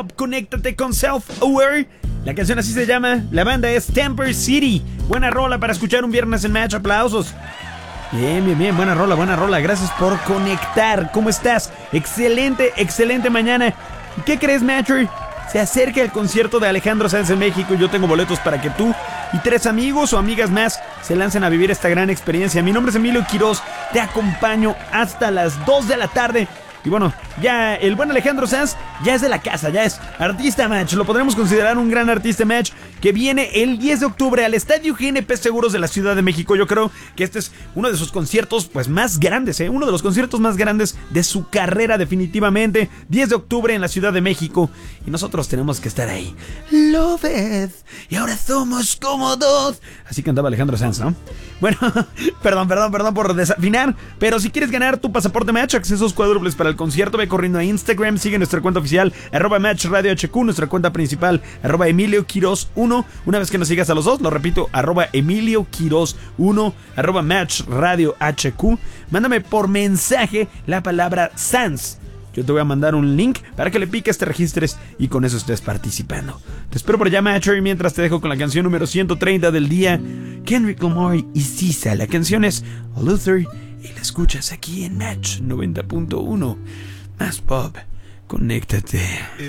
Conéctate con Self-Aware. La canción así se llama. La banda es Temper City. Buena rola para escuchar un viernes en Match. Aplausos. Bien. Buena rola. Gracias por conectar. ¿Cómo estás? Excelente mañana. ¿Y qué crees, Matcher? Se acerca el concierto de Alejandro Sanz en México. Yo tengo boletos para que tú y 3 amigos o amigas más se lancen a vivir esta gran experiencia. Mi nombre es Emilio Quiroz. Te acompaño hasta las 2 de la tarde. Y bueno, ya el buen Alejandro Sanz ya es de la casa, ya es artista Match. Lo podremos considerar un gran artista Match, que viene el 10 de octubre al Estadio GNP Seguros de la Ciudad de México. Yo creo que este es uno de sus conciertos pues más grandes, uno de los conciertos más grandes de su carrera definitivamente. 10 de octubre en la Ciudad de México y nosotros tenemos que estar ahí. Love it. Y ahora somos como dos. Así cantaba Alejandro Sanz, ¿no? Bueno, perdón por desafinar, pero si quieres ganar tu pasaporte Match, accesos cuádruples para el concierto, ve corriendo a Instagram, sigue nuestra cuenta oficial @Match Radio HQ, nuestra cuenta principal @Emilio Quiroz 1. Una vez que nos sigas a los dos, lo repito, @Emilio Quiroz 1, @Match Radio HQ. Mándame por mensaje la palabra Sanz. Yo te voy a mandar un link para que le piques, te registres y con eso estés participando. Te espero por allá, Matcher, y mientras te dejo con la canción número 130 del día, Kendrick Lamar y Sisa. La canción es Luther y la escuchas aquí en Match 90.1. Más pop, conéctate.